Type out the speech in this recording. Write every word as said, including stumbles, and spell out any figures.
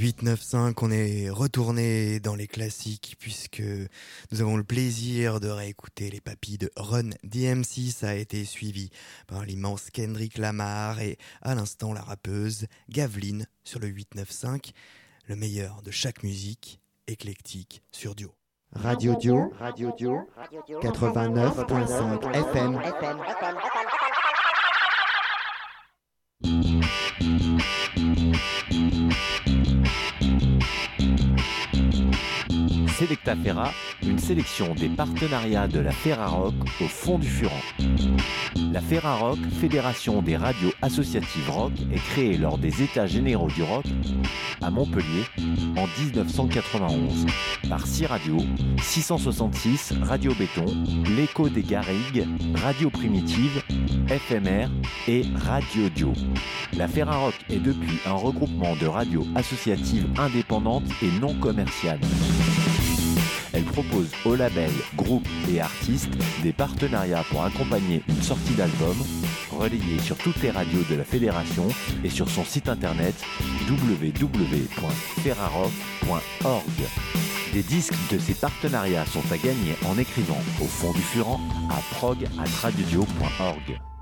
huit neuf cinq, on est retourné dans les classiques puisque nous avons le plaisir de réécouter les papilles de Run D M C. Ça a été suivi par l'immense Kendrick Lamar et à l'instant la rappeuse Gaveline sur le huit neuf cinq, le meilleur de chaque musique éclectique sur Dio. Radio Dio, Radio Dio, quatre-vingt-neuf virgule cinq F M. Selecta Ferra, une sélection des partenariats de la Ferrarock au fond du Furan. La Ferrarock, fédération des radios associatives rock, est créée lors des États généraux du rock à Montpellier en dix-neuf cent quatre-vingt-onze par six radios, six cent soixante-six Radio Béton, l'Écho des Garrigues, Radio Primitive, F M R et Radio Dio. La Ferrarock est depuis un regroupement de radios associatives indépendantes et non commerciales. Elle propose aux labels, groupes et artistes des partenariats pour accompagner une sortie d'album, relayée sur toutes les radios de la fédération et sur son site internet w w w point ferrarock point org. Des disques de ces partenariats sont à gagner en écrivant au fond du Furan à prog arobase radiodio point org.